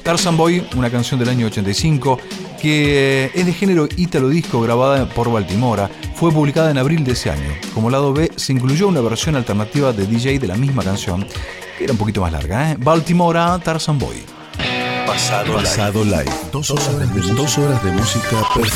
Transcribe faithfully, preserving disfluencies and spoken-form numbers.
Tarzan Boy, una canción del año ochenta y cinco que es de género ítalo disco, grabada por Baltimora, fue publicada en abril de ese año. Como lado B se incluyó una versión alternativa de D J de la misma canción, que era un poquito más larga, ¿eh? Baltimora, Tarzan Boy. Pasado, Pasado Live. Live. Dos horas de, Dos horas de música perfecta.